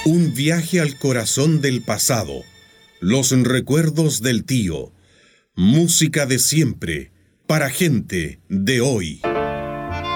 Un viaje al corazón del pasado. Los recuerdos del tío. Música de siempre, para gente de hoy.